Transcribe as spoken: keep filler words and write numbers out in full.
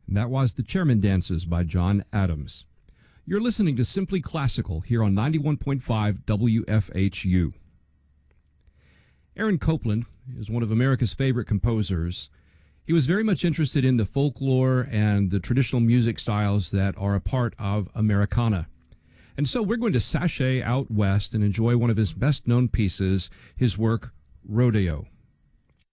And that was The Chairman Dances by John Adams. You're listening to Simply Classical here on ninety-one point five W F H U. Aaron Copland is one of America's favorite composers. He was very much interested in the folklore and the traditional music styles that are a part of Americana. And so we're going to sashay out west and enjoy one of his best-known pieces, his work, Rodeo.